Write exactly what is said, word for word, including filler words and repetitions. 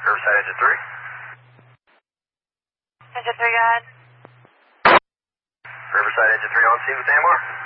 Riverside engine three. Engine three, go ahead. Riverside engine three on scene with A M R.